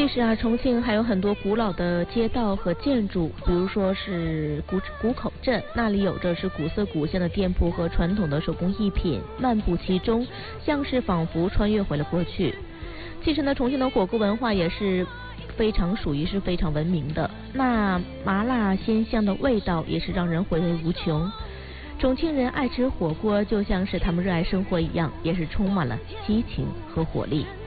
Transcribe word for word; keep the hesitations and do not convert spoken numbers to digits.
其实啊，重庆还有很多古老的街道和建筑，比如说是古古口镇，那里有着是古色古香的店铺和传统的手工艺品，漫步其中，像是仿佛穿越回了过去。其实呢，重庆的火锅文化也是非常属于是非常文明的，那麻辣鲜香的味道也是让人回味无穷。重庆人爱吃火锅，就像是他们热爱生活一样，也是充满了激情和活力。